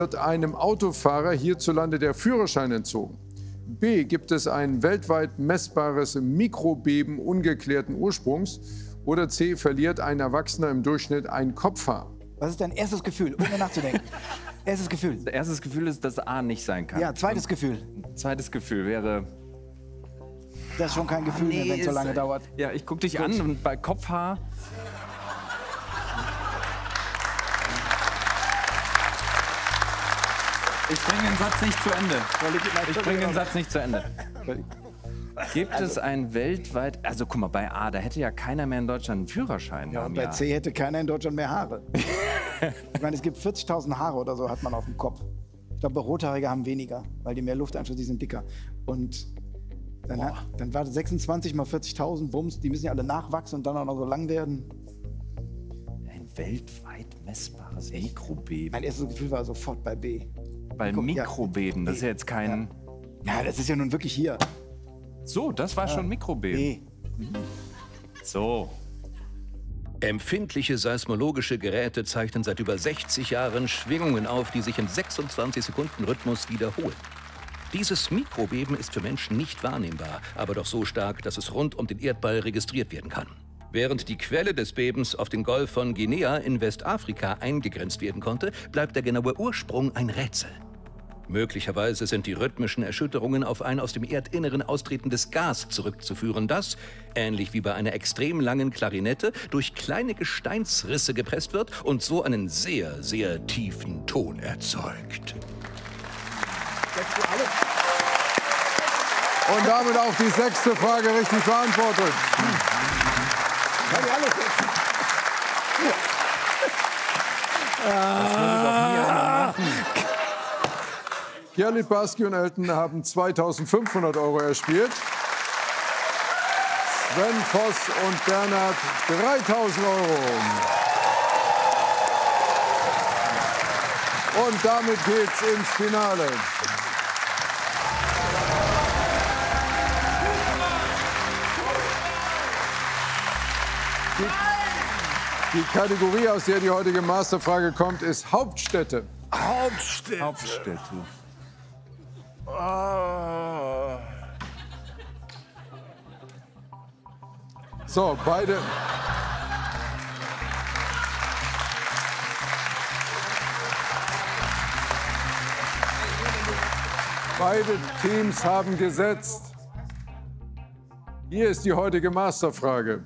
Wird einem Autofahrer hierzulande der Führerschein entzogen? B. Gibt es ein weltweit messbares Mikrobeben ungeklärten Ursprungs? Oder C. Verliert ein Erwachsener im Durchschnitt ein Kopfhaar? Was ist dein erstes Gefühl, ohne nachzudenken? Erstes Gefühl. Erstes Gefühl ist, dass A nicht sein kann. Ja, zweites Gefühl. Zweites Gefühl wäre... Das ist schon kein Gefühl mehr, wenn es so lange dauert. Ja, ich gucke dich an und bei Kopfhaar... Ich bringe den Satz nicht zu Ende. Ich bringe den Satz nicht zu Ende. Gibt es ein weltweit... Also guck mal, bei A, da hätte ja keiner mehr in Deutschland einen Führerschein. Ja, und bei C hätte keiner in Deutschland mehr Haare. Ich meine, es gibt 40.000 Haare oder so, hat man auf dem Kopf. Ich glaube, Rothaarige haben weniger, weil die mehr Lufteinschluss, die sind dicker. Und dann war das 26 mal 40.000 Bums, die müssen ja alle nachwachsen und dann auch noch so lang werden. Ein weltweit messbares Mikrobeben. Mein erstes Gefühl war sofort bei B. Weil Mikrobeben, das ist ja jetzt kein... Ja, das ist ja nun wirklich hier. So, das war schon Mikrobeben. B. So. Empfindliche seismologische Geräte zeichnen seit über 60 Jahren Schwingungen auf, die sich im 26-Sekunden-Rhythmus wiederholen. Dieses Mikrobeben ist für Menschen nicht wahrnehmbar, aber doch so stark, dass es rund um den Erdball registriert werden kann. Während die Quelle des Bebens auf den Golf von Guinea in Westafrika eingegrenzt werden konnte, bleibt der genaue Ursprung ein Rätsel. Möglicherweise sind die rhythmischen Erschütterungen auf ein aus dem Erdinneren austretendes Gas zurückzuführen, das, ähnlich wie bei einer extrem langen Klarinette, durch kleine Gesteinsrisse gepresst wird und so einen sehr, sehr tiefen Ton erzeugt. Und damit auch die 6. Frage richtig beantwortet. Kann ich alles setzen? Das würde doch nie einer machen. Pierre Littbarski und Elton haben 2.500 € erspielt. Sven Voss und Bernhard 3.000 €. Und damit geht's ins Finale. Die Kategorie, aus der die heutige Masterfrage kommt, ist Hauptstädte. Hauptstädte. Hauptstädte. So, beide Teams haben gesetzt. Hier ist die heutige Masterfrage.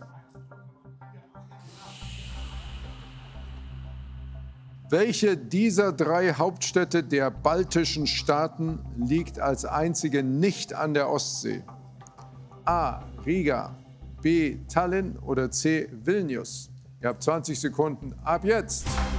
Welche dieser 3 Hauptstädte der baltischen Staaten liegt als einzige nicht an der Ostsee? A. Riga, B. Tallinn oder C. Vilnius? Ihr habt 20 Sekunden ab jetzt.